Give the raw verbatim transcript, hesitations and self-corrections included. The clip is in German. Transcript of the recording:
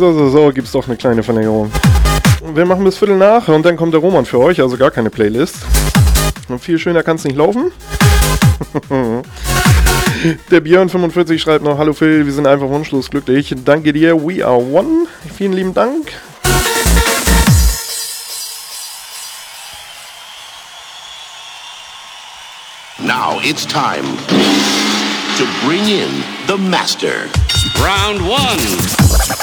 So, so, so, gibt's doch eine kleine Verlängerung. Wir machen bis Viertel nach und dann kommt der Roman für euch, also gar keine Playlist. Und viel schöner kann's nicht laufen. Der Björn fünfundvierzig schreibt noch: Hallo Phil, wir sind einfach wunschlos glücklich. Danke dir, we are one. Vielen lieben Dank. Now it's time to bring in the master. Round one.